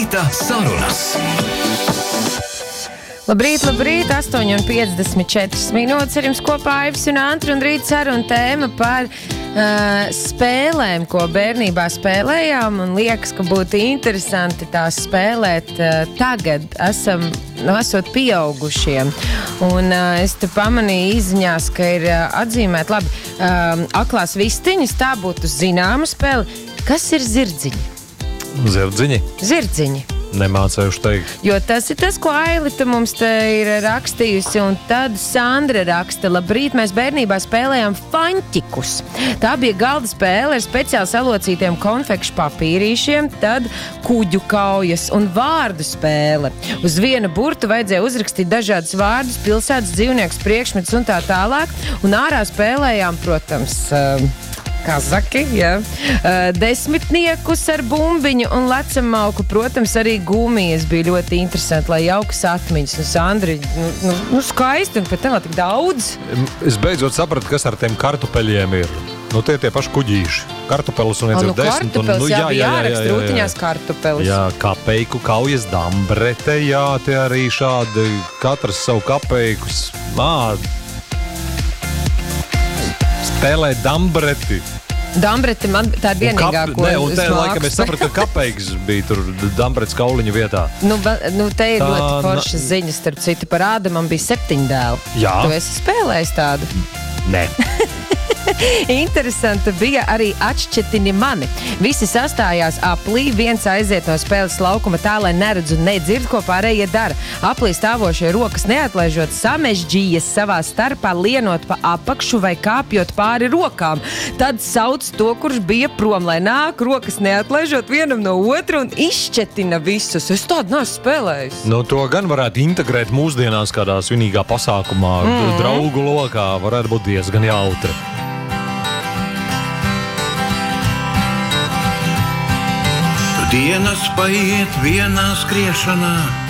Rīta sarunas. Labrīt, 8:54 minūtes ar jums kopā Aivis un Antru un rīt saruna tēma par spēlēm, ko bērnībā spēlējām, un liekas, ka būtu interesanti tās spēlēt tagad, esot pieaugušiem. Un es te pamanīju izziņās, ka ir atzīmēt aklās vistiņas, tā būtu zināma spēle. Kas ir zirdziņi? Zirdziņi. Nemācējuši teikt. Jo tas ir tas, ko Ailita mums te ir rakstījusi, un tad Sandra raksta: labrīt, mēs bērnībā spēlējām faņķikus. Tā bija galda spēle ar speciāli salocītiem konfekšu papīrīšiem, tad kuģu kaujas un vārdu spēle. Uz viena burtu vajadzēja uzrakstīt dažādus vārdus, pilsētas, dzīvniekus, priekšmetus un tā tālāk, un ārā spēlējām, protams, kazaki, jā. Desmitniekus ar bumbiņu un lecamauku, protams, arī gumijas bija ļoti interesanti, lai jaukas atmiņas. Un Sandri, skaisti, un pat tev tik daudz. Es beidzot sapratu, kas ar tiem kartupeļiem ir. Tie paši kuģīši. Kartupelis un iedzer 10. Kartupelis, jāraksta rūtiņās kartupelis. Jā, kapeiku, kaujas dambrete, jā, tie arī šādi, katrs savu kapeikus. Spēlē dambreti. Dambreti man tā ir vienīgā, ko un te laikam es sapratu, ka kapeiks bija tur dambrets kauliņu vietā. Te ir ļoti foršas ziņas, starp citu, par Ādamam bija 7 dēli. Jā. Tu esi spēlējis tādu? Nē. Interesanti bija arī atšķetini mani. Visi sastājās aplī, viens aiziet no spēles laukuma tā, lai neredz un nedzird, ko pārējie dara. Aplī stāvošie rokas neatlaižot samežģījas savā starpā, lienot pa apakšu vai kāpjot pāri rokām. Tad sauc to, kurš bija prom, lai nāk, rokas neatlaižot vienam no otru un izšķetina visus. Es tādu neesmu spēlējis. To gan varētu integrēt mūsdienās kādā svinīgā pasākumā, draugu lokā, varētu būt diezgan jautri. Dienas paiet vienā skriešanā,